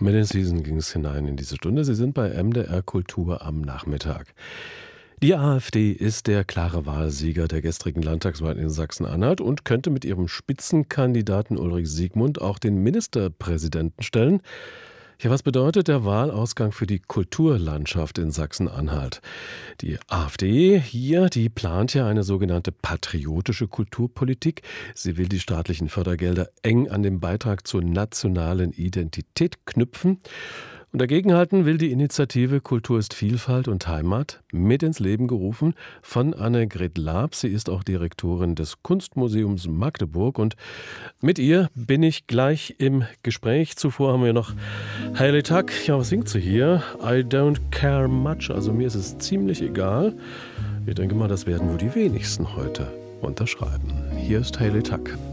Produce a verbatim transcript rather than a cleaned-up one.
Mit den Season ging es hinein in diese Stunde. Sie sind bei M D R Kultur am Nachmittag. Die AfD ist der klare Wahlsieger der gestrigen Landtagswahl in Sachsen-Anhalt und könnte mit ihrem Spitzenkandidaten Ulrich Siegmund auch den Ministerpräsidenten stellen. Ja, was bedeutet der Wahlausgang für die Kulturlandschaft in Sachsen-Anhalt? Die AfD hier, die plant ja eine sogenannte patriotische Kulturpolitik. Sie will die staatlichen Fördergelder eng an den Beitrag zur nationalen Identität knüpfen. Und dagegenhalten will die Initiative Kultur ist Vielfalt und Heimat mit ins Leben gerufen von Annegret Laab. Sie ist auch Direktorin des Kunstmuseums Magdeburg und mit ihr bin ich gleich im Gespräch. Zuvor haben wir noch Hayley Tuck. Ja, was singt sie hier? I don't care much. Also mir ist es ziemlich egal. Ich denke mal, das werden wohl die wenigsten heute unterschreiben. Hier ist Hayley Tuck.